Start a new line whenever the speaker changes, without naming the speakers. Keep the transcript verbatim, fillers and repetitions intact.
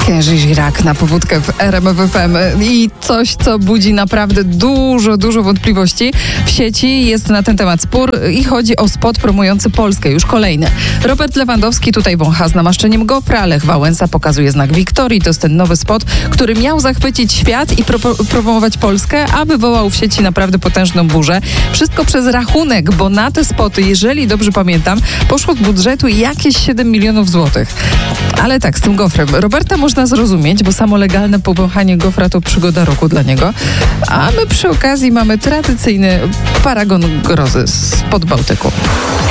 Kenji Girac na powódkę w R M F F M i coś, co budzi naprawdę dużo, dużo wątpliwości. W sieci jest na ten temat spór i chodzi o spot promujący Polskę, już kolejny. Robert Lewandowski tutaj wącha z namaszczeniem gofra, Lech Wałęsa pokazuje znak Wiktorii. To jest ten nowy spot, który miał zachwycić świat i pro- promować Polskę, a wywołał w sieci naprawdę potężną burzę. Wszystko przez rachunek, bo na te spoty, jeżeli dobrze pamiętam, poszło z budżetu jakieś siedem milionów złotych. Ale tak, z tym gofrem. Roberta można zrozumieć, bo samo legalne powąchanie gofra to przygoda roku dla niego. A my przy okazji mamy tradycyjny paragon grozy spod Bałtyku.